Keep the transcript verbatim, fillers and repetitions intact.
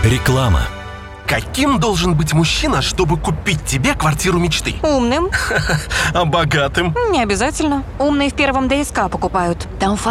Реклама. Каким должен быть мужчина, чтобы купить тебе квартиру мечты? Умным. А богатым? Не обязательно. Умные в первом ДСК покупают. Там